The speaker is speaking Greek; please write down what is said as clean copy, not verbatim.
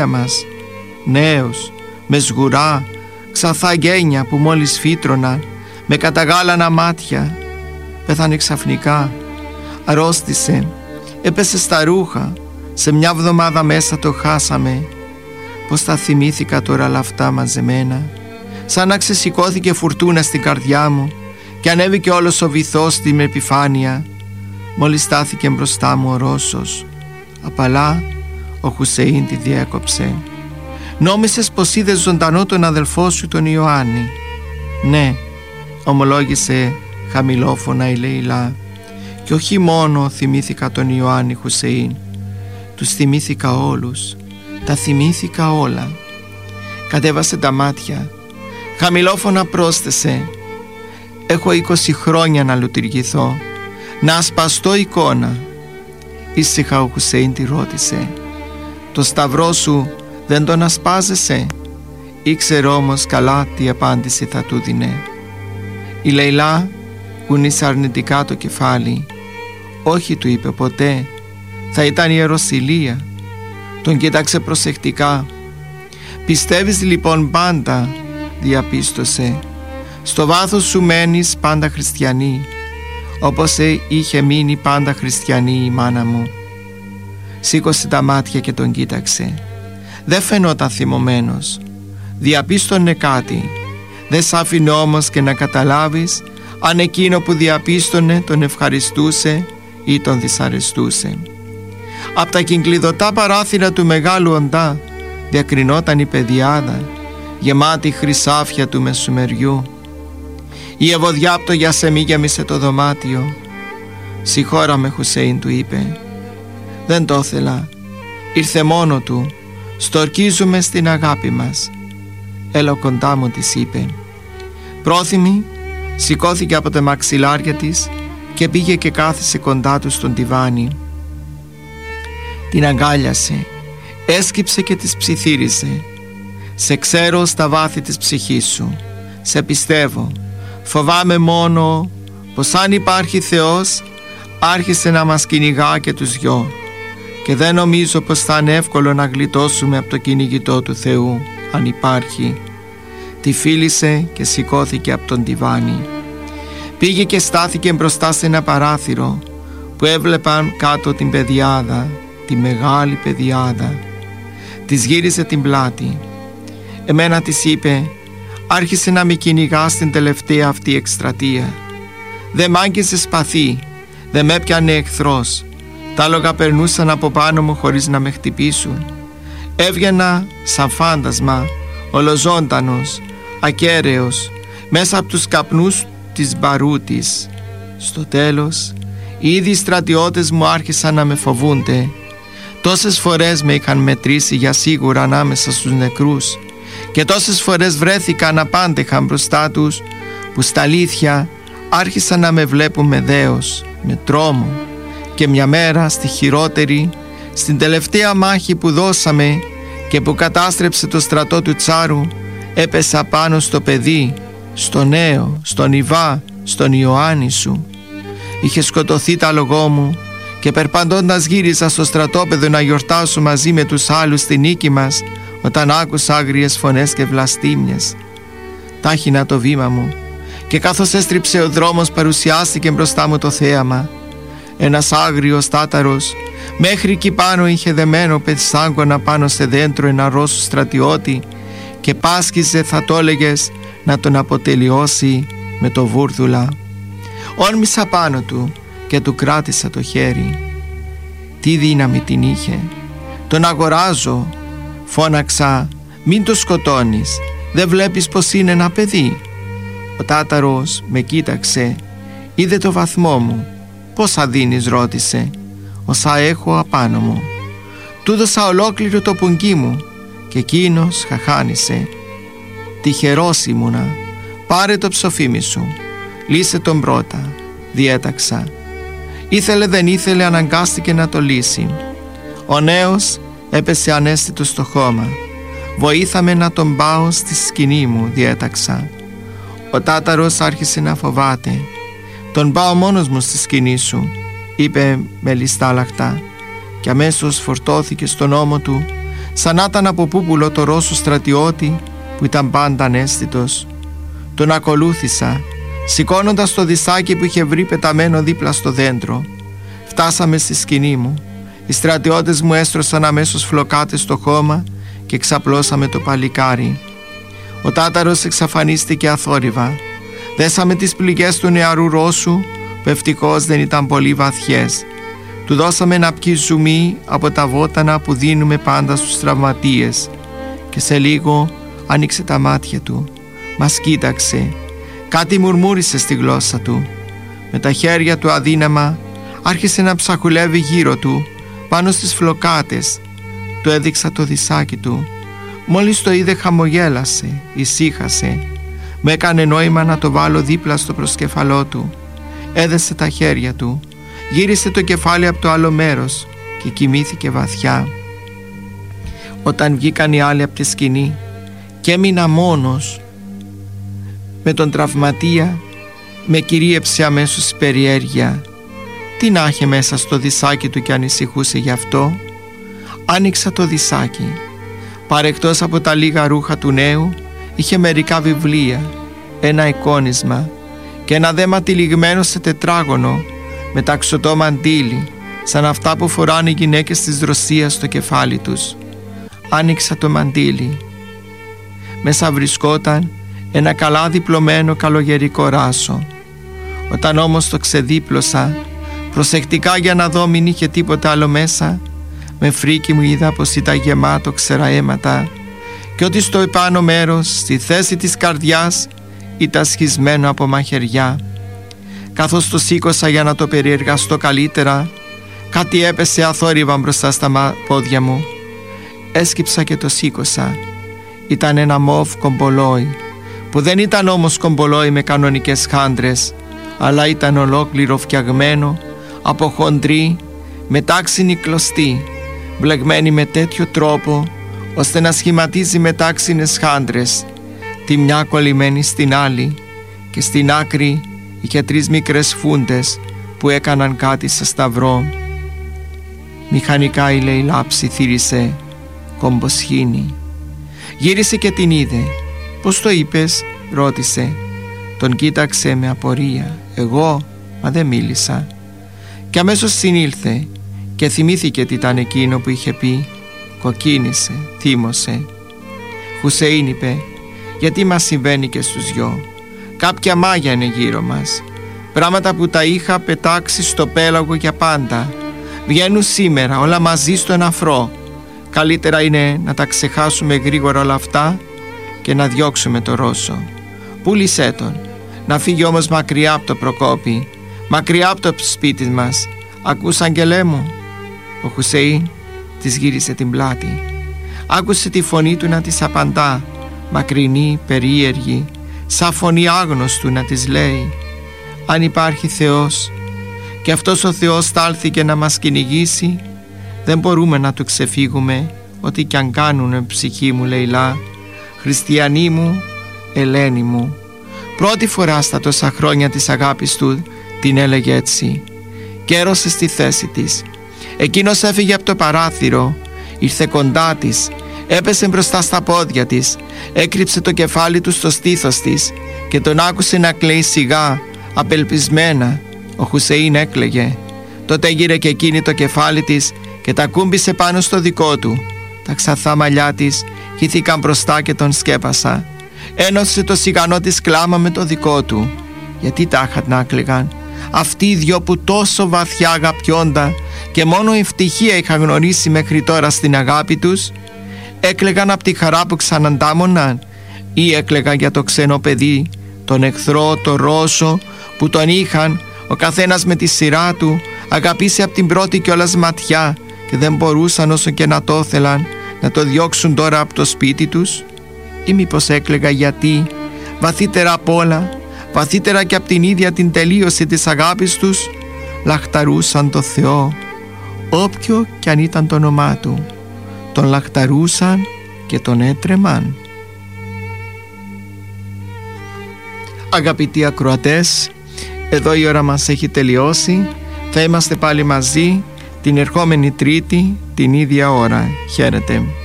μας, νέος, με σγουρά, ξαθά γένια που μόλις φύτρωναν, με καταγάλανα μάτια. Πέθανε ξαφνικά, αρρώστησε, έπεσε στα ρούχα, σε μια εβδομάδα μέσα το χάσαμε. Πως τα θυμήθηκα τώρα όλα αυτά μαζεμένα, σαν να ξεσηκώθηκε φουρτούνα στην καρδιά μου και ανέβηκε όλος ο βυθός στην επιφάνεια. Μόλις στάθηκε μπροστά μου ο Ρώσος, απαλά ο Χουσέιν τη διέκοψε. Νόμισες πως είδες ζωντανό τον αδελφό σου τον Ιωάννη? Ναι, ομολόγησε χαμηλόφωνα η Λέιλα. Και όχι μόνο θυμήθηκα τον Ιωάννη Χουσέιν, τους θυμήθηκα όλους, τα θυμήθηκα όλα. Κατέβασε τα μάτια, χαμηλόφωνα πρόσθεσε, έχω 20 χρόνια να λειτουργηθώ, να ασπαστώ εικόνα. Ήσυχα ο Χουσέιν τη ρώτησε, το σταυρό σου δεν τον ασπάζεσαι? Ήξερε όμως καλά τι απάντηση θα του δίνε. Η Λέιλα κουνήσε αρνητικά το κεφάλι. Όχι, του είπε, ποτέ. Θα ήταν ιεροσυλία. Τον κοίταξε προσεκτικά. Πιστεύεις λοιπόν πάντα, διαπίστωσε, στο βάθος σου μένεις πάντα χριστιανή, όπως είχε μείνει πάντα χριστιανή η μάνα μου. Σήκωσε τα μάτια και τον κοίταξε. Δεν φαινόταν θυμωμένος. Διαπίστωνε κάτι. Δεν σ' άφηνε όμως και να καταλάβεις αν εκείνο που διαπίστωνε τον ευχαριστούσε ή τον δυσαρεστούσε. Απ' τα κυγκλιδωτά παράθυρα του μεγάλου οντά διακρινόταν η πεδιάδα, γεμάτη χρυσάφια του μεσημεριού. Η ευωδιά απ' το γιασεμί γέμισε το δωμάτιο. «Συγχώρα με, Χουσέιν», του είπε. «Δεν το ήθελα. Ήρθε μόνο του. Στορκίζουμε στην αγάπη μας». «Έλα κοντά μου», της είπε. Πρόθυμη σηκώθηκε από τα μαξιλάρια της και πήγε και κάθισε κοντά του στον τιβάνι. Την αγκάλιασε, έσκυψε και της ψιθύρισε. «Σε ξέρω στα βάθη της ψυχής σου. Σε πιστεύω. Φοβάμαι μόνο πως αν υπάρχει Θεός, άρχισε να μας κυνηγά και τους δυο. Και δεν νομίζω πως θα είναι εύκολο να γλιτώσουμε από το κυνηγητό του Θεού, αν υπάρχει». Τη φίλησε και σηκώθηκε από τον τιβάνι. Πήγε και στάθηκε μπροστά σε ένα παράθυρο που έβλεπαν κάτω την πεδιάδα, τη μεγάλη πεδιάδα. Της γύρισε την πλάτη. Εμένα, της είπε, άρχισε να με κυνηγά στην τελευταία αυτή εκστρατεία. Δεν μ' άγγιζε σπαθί, δεν με έπιανε εχθρός. Τα άλογα περνούσαν από πάνω μου χωρίς να με χτυπήσουν. Έβγαινα σαν φάντασμα, ολοζώντανος, ακέραιος, μέσα από τους καπνούς της μπαρούτης. Στο τέλος, οι ίδιοι στρατιώτες μου άρχισαν να με φοβούνται. Τόσες φορές με είχαν μετρήσει για σίγουρα ανάμεσα στους νεκρούς και τόσες φορές βρέθηκαν απάντεχα μπροστά τους, που στα αλήθεια άρχισαν να με βλέπουν με δέος, με τρόμο. Και μια μέρα, στη χειρότερη, στην τελευταία μάχη που δώσαμε και που κατάστρεψε το στρατό του Τσάρου, έπεσα πάνω στο παιδί, στο νέο, στον Ιβά, στον Ιωάννη σου. Είχε σκοτωθεί τ' άλογό μου και περπαντώντας γύρισα στο στρατόπεδο να γιορτάσω μαζί με τους άλλους στη νίκη μας, όταν άκουσα άγριες φωνές και βλαστήμιες. Τάχυνα το βήμα μου και καθώς έστριψε ο δρόμος, παρουσιάστηκε μπροστά μου το θέαμα. Ένας άγριος τάταρος μέχρι εκεί πάνω είχε δεμένο πετσάγκωνα πάνω σε δέντρο ένα Ρώσο στρατιώτη και πάσκιζε, θα το έλεγες, να τον αποτελειώσει με το βούρδουλα. Όρμησα πάνω του και του κράτησα το χέρι. Τι δύναμη την είχε. «Τον αγοράζω», φώναξα. «Μην το σκοτώνεις, δεν βλέπεις πως είναι ένα παιδί?» Ο τάταρος με κοίταξε, είδε το βαθμό μου. «Πόσα δίνεις?» ρώτησε. «Όσα έχω απάνω μου». Του δώσα ολόκληρο το πουγγί μου και εκείνος χαχάνισε. «Τυχερός ήμουνα. Πάρε το ψοφίμι σου. Λύσε τον πρώτα», διέταξα. Ήθελε δεν ήθελε, αναγκάστηκε να το λύσει. Ο νέος έπεσε ανέστητος στο χώμα. «Βοήθαμε να τον πάω στη σκηνή μου», διέταξα. Ο τάταρος άρχισε να φοβάται. «Τον πάω μόνος μου στη σκηνή σου», είπε με ληστά λαχτά, και αμέσως φορτώθηκε στον ώμο του σαν να ήταν από πούπουλο το Ρώσο στρατιώτη που ήταν πάντα αναίσθητος. Τον ακολούθησα, σηκώνοντας το δισάκι που είχε βρει πεταμένο δίπλα στο δέντρο. Φτάσαμε στη σκηνή μου. Οι στρατιώτες μου έστρωσαν αμέσως φλοκάτες στο χώμα και ξαπλώσαμε το παλικάρι. Ο Τάταρος εξαφανίστηκε αθόρυβα. Δέσαμε τις πληγές του νεαρού Ρώσου, που ευτυχώς δεν ήταν πολύ βαθιές. Του δώσαμε να πιει ζουμί από τα βότανα που δίνουμε πάντα στους τραυματίες και σε λίγο άνοιξε τα μάτια του, μας κοίταξε, κάτι μουρμούρισε στη γλώσσα του. Με τα χέρια του αδύναμα άρχισε να ψαχουλεύει γύρω του πάνω στις φλοκάτες. Του έδειξα το δισάκι του. Μόλις το είδε χαμογέλασε, ησύχασε. Μου έκανε νόημα να το βάλω δίπλα στο προσκεφαλό του. Έδεσε τα χέρια του, γύρισε το κεφάλι από το άλλο μέρος και κοιμήθηκε βαθιά. Όταν βγήκαν οι άλλοι από τη σκηνή και έμεινα μόνος με τον τραυματία, με κυρίεψε αμέσως η περιέργεια. Τι να είχε μέσα στο δισάκι του και ανησυχούσε γι' αυτό. Άνοιξα το δισάκι. Παρεκτός από τα λίγα ρούχα του νέου είχε μερικά βιβλία, ένα εικόνισμα και ένα δέμα τυλιγμένο σε τετράγωνο με ταξωτό μαντίλι, σαν αυτά που φοράνε οι γυναίκες της Ρωσίας στο κεφάλι τους. Άνοιξα το μαντίλι. Μέσα βρισκόταν ένα καλά διπλωμένο καλογερικό ράσο. Όταν όμως το ξεδίπλωσα προσεκτικά για να δω μην είχε τίποτα άλλο μέσα, με φρίκι μου είδα πως ήταν γεμάτο ξερά αίματα και ότι στο επάνω μέρος, στη θέση της καρδιάς, ήταν σχισμένο από μαχαιριά. Καθώς το σήκωσα για να το περιεργαστώ καλύτερα, κάτι έπεσε αθόρυβα μπροστά στα πόδια μου. Έσκυψα και το σήκωσα. Ήταν ένα μοβ κομπολόι, που δεν ήταν όμως κομπολόι με κανονικές χάντρες, αλλά ήταν ολόκληρο φτιαγμένο από χοντρή, μετάξινη κλωστή, μπλεγμένη με τέτοιο τρόπο ώστε να σχηματίζει μετάξινες χάντρες, τη μια κολλημένη στην άλλη, και στην άκρη είχε 3 μικρές φούντες που έκαναν κάτι σε σταυρό. Μηχανικά η Λεϊλά ψιθύρισε κομποσχήνη. Γύρισε και την είδε. «Πώς το είπες?» ρώτησε. Τον κοίταξε με απορία. «Εγώ?» Μα δεν μίλησα. Και αμέσως συνήλθε και θυμήθηκε τι ήταν εκείνο που είχε πει. Κοκκίνησε, θύμωσε. «Χουσεΐν», είπε, «γιατί μας συμβαίνει και στους δυο? Κάποια μάγια είναι γύρω μας. Πράγματα που τα είχα πετάξει στο πέλαγο για πάντα. Βγαίνουν σήμερα όλα μαζί στον αφρό. Καλύτερα είναι να τα ξεχάσουμε γρήγορα όλα αυτά και να διώξουμε το Ρώσο. Πούλησέ τον, να φύγει όμως μακριά από το Προκόπη, μακριά από το σπίτι μας. Ακούς, αγγελέ μου?» Ο Χουσεΐν της γύρισε την πλάτη. Άκουσε τη φωνή του να της απαντά, μακρινή, περίεργη, σαν φωνή άγνωστου να της λέει: «Αν υπάρχει Θεός και αυτός ο Θεός στάλθηκε να μας κυνηγήσει, δεν μπορούμε να του ξεφύγουμε ό,τι κι αν κάνουνε, ψυχή μου Λεϊλά, χριστιανή μου, Ελένη μου». Πρώτη φορά στα τόσα χρόνια της αγάπης του την έλεγε έτσι. Κέρωσε στη θέση της. Εκείνος έφυγε από το παράθυρο, ήρθε κοντά της, έπεσε μπροστά στα πόδια της, έκρυψε το κεφάλι του στο στήθος της και τον άκουσε να κλαίει σιγά, απελπισμένα. Ο Χουσεΐν έκλαιγε. Τότε γύρε και εκείνη το κεφάλι της και τα κούμπησε πάνω στο δικό του. Τα ξαθά μαλλιά της χύθηκαν μπροστά και τον σκέπασα. Ένωσε το σιγανό της κλάμα με το δικό του. Γιατί τάχα να κλαίγαν αυτοί οι δυο που τόσο βαθιά αγαπιόνταν και μόνο ευτυχία είχαν γνωρίσει μέχρι τώρα στην αγάπη τους? Έκλαιγαν από τη χαρά που ξαναντάμωναν ή έκλαιγαν για το ξένο παιδί, τον εχθρό, το Ρώσο, που τον είχαν ο καθένας με τη σειρά του αγαπήσει από την πρώτη κιόλας ματιά και δεν μπορούσαν όσο και να το ήθελαν να το διώξουν τώρα από το σπίτι τους? Ή μήπως έκλαιγα γιατί βαθύτερα απ' όλα, βαθύτερα και από την ίδια την τελείωση της αγάπης τους, λαχταρούσαν το Θεό, όποιο κι αν ήταν το όνομά του? Τον λαχταρούσαν και τον έτρεμαν. Αγαπητοί ακροατές, εδώ η ώρα μας έχει τελειώσει. Θα είμαστε πάλι μαζί την ερχόμενη Τρίτη την ίδια ώρα. Χαίρετε.